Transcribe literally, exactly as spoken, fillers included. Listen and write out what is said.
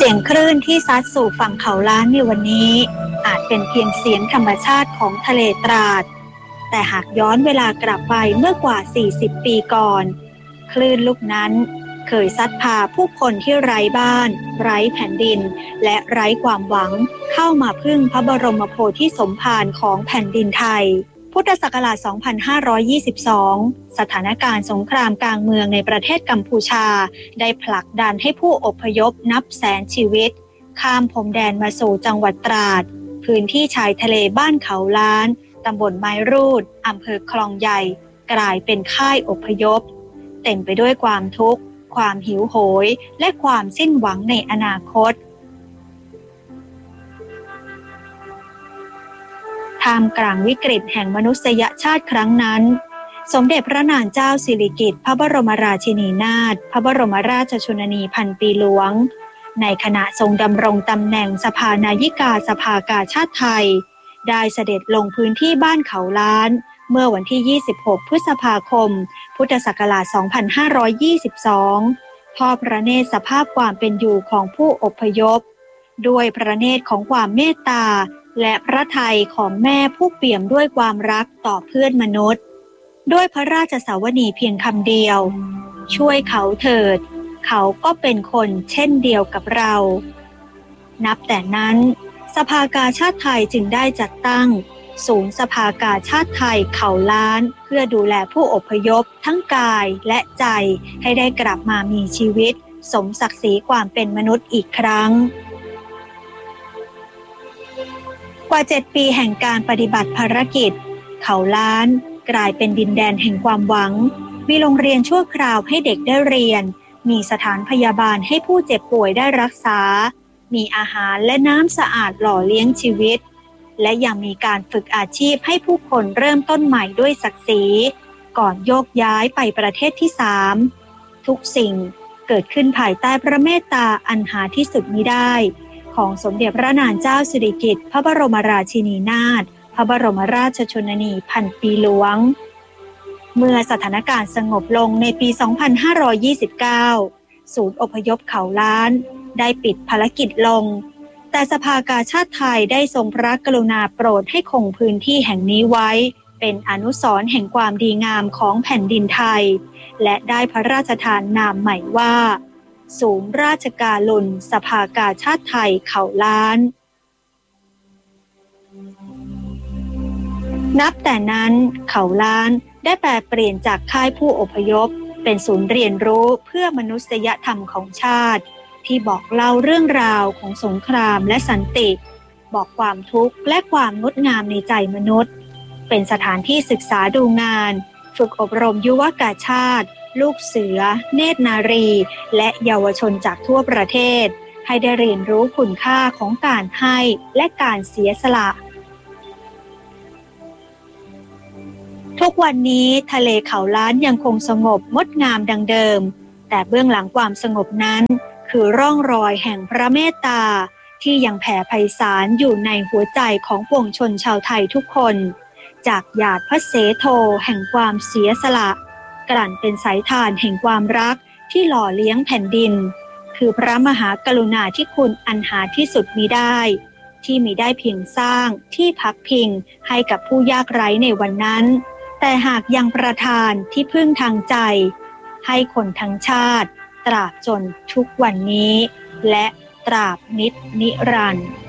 สียงคลื่นที่ซัดสู่ฝั่งเขาล้านในวันนี้อาจเป็นเพียงเสียงธรรมชาติของทะเลตราดแต่หากย้อนเวลากลับไปเมื่อกว่าสี่สิบปีก่อนคลื่นลูกนั้นเคยซัดพาผู้คนที่ไร้บ้านไร้แผ่นดินและไร้ความหวังเข้ามาพึ่งพระบรมโพธิสมภารของแผ่นดินไทยพุทธศักราช สองพันห้าร้อยยี่สิบสอง สถานการณ์สงครามกลางเมืองในประเทศกัมพูชาได้ผลักดันให้ผู้อพยพนับแสนชีวิตข้ามพรมแดนมาสู่จังหวัดตราดพื้นที่ชายทะเลบ้านเขาล้านตำบลไม้รูดอำเภอคลองใหญ่กลายเป็นค่ายอพยพเต็มไปด้วยความทุกข์ความหิวโหยและความสิ้นหวังในอนาคตท่ามกลางวิกฤตแห่งมนุษยชาติครั้งนั้นสมเด็จพระนางเจ้าสิริกิติ์พระบรมราชินีนาถพระบรมราชชนนีพันปีหลวงในขณะทรงดำรงตำแหน่งสภานายิกาสภากาชาดไทยได้เสด็จลงพื้นที่บ้านเขาล้านเมื่อวันที่ยี่สิบหกพฤษภาคมพุทธศักราช สองพันห้าร้อยยี่สิบสองทอดพระเนตรสภาพความเป็นอยู่ของผู้อพยพด้วยพระเนตรของความเมตตาและพระทัยของแม่ผู้เปี่ยมด้วยความรักต่อเพื่อนมนุษย์ด้วยพระราชสาวนีเพียงคำเดียวช่วยเขาเถิดเขาก็เป็นคนเช่นเดียวกับเรานับแต่นั้นสภากาชาดไทยจึงได้จัดตั้งศูนย์สภากาชาดไทยเขาล้านเพื่อดูแลผู้อพยพทั้งกายและใจให้ได้กลับมามีชีวิตสมศักดิ์ศรีความเป็นมนุษย์อีกครั้งกว่าเจ็ดปีแห่งการปฏิบัติภารกิจเขาล้านกลายเป็นดินแดนแห่งความหวังมีโรงเรียนชั่วคราวให้เด็กได้เรียนมีสถานพยาบาลให้ผู้เจ็บป่วยได้รักษามีอาหารและน้ำสะอาดหล่อเลี้ยงชีวิตและยังมีการฝึกอาชีพให้ผู้คนเริ่มต้นใหม่ด้วยศักดิ์ศรีก่อนโยกย้ายไปประเทศที่สามทุกสิ่งเกิดขึ้นภายใต้พระเมตตาอันหาที่สุดมิได้ของสมเด็จพระนางเจ้าสิริกิติ์พระบรมราชินีนาถพระบรมราชชนนีพันปีหลวงเมื่อสถานการณ์สงบลงในปี สองพันห้าร้อยยี่สิบเก้า ศูนย์อพยพเขาล้านได้ปิดภารกิจลงแต่สภากาชาดไทยได้ทรงพระกรุณาโปรดให้คงพื้นที่แห่งนี้ไว้เป็นอนุสรณ์แห่งความดีงามของแผ่นดินไทยและได้พระราชทานนามใหม่ว่าศูนย์ราชการุณสภากาชาดไทยเขาล้านนับแต่นั้นเขาล้านได้แปลเปลี่ยนจากค่ายผู้อพยพเป็นศูนย์เรียนรู้เพื่อมนุษยธรรมของชาติที่บอกเล่าเรื่องราวของสงครามและสันติบอกความทุกข์และความงดงามในใจมนุษย์เป็นสถานที่ศึกษาดูงานฝึกอบรมยุวกาชาติลูกเสือเนตรนารีและเยาวชนจากทั่วประเทศให้ได้เรียนรู้คุณค่าของการให้และการเสียสละทุกวันนี้ทะเลเขาล้านยังคงสงบงดงามดังเดิมแต่เบื้องหลังความสงบนั้นคือร่องรอยแห่งพระเมตตาที่ยังแผ่ไพศาลอยู่ในหัวใจของปวงชนชาวไทยทุกคนจากหยาดพระเสโทแห่งความเสียสละกลั่นเป็นสายทานแห่งความรักที่หล่อเลี้ยงแผ่นดินคือพระมหากรุณาธิคุณอันหาที่สุดมิได้ที่มิได้เพียงสร้างที่พักพิงให้กับผู้ยากไร้ในวันนั้นแต่หากยังประทานที่พึ่งทางใจให้คนทั้งชาติตราบจนทุกวันนี้และตราบนิจนิรันดร์